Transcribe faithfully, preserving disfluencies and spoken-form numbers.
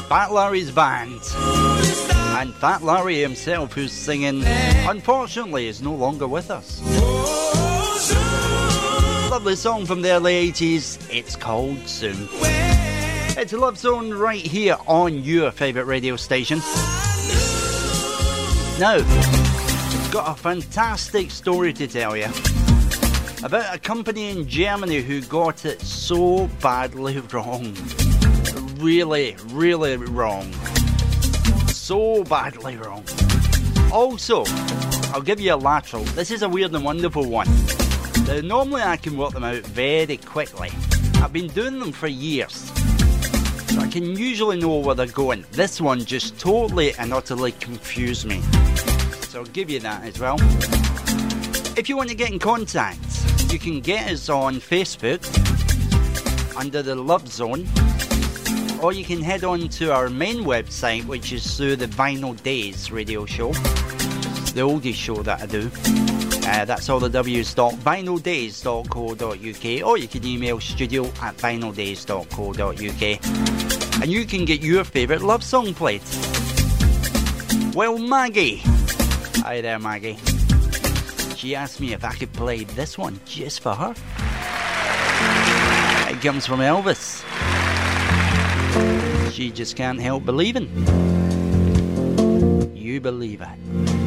Fat Larry's band. And Fat Larry himself, who's singing, unfortunately is no longer with us. Lovely song from the early eighties, it's called Soon. It's a Love Zone right here on your favourite radio station. Now, got a fantastic story to tell you about a company in Germany who got it so badly wrong. Really, really wrong. So badly wrong. Also, I'll give you a lateral. This is a weird and wonderful one. Now, normally I can work them out very quickly. I've been doing them for years, so I can usually know where they're going. This one just totally and utterly confused me. So I'll give you that as well. If you want to get in contact, you can get us on Facebook under the Love Zone, or you can head on to our main website, which is through the Vinyl Days radio show, the oldies show that I do. Uh, that's all the W's dot vinyl days dot co dot uk, or you can email studio at vinyl days dot co dot uk, and you can get your favourite love song played. Well, Maggie, hi there Maggie, she asked me if I could play this one just for her. It comes from Elvis. She just can't help believing. You believe it.